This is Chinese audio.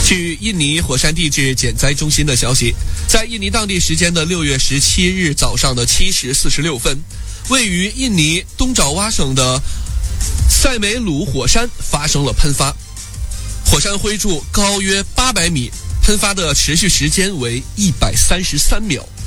据印尼火山地质减灾中心的消息，在印尼当地时间的6月17日早上的7时46分，位于印尼东爪哇省的塞梅鲁火山发生了喷发，火山灰柱高约800米，喷发的持续时间为133秒。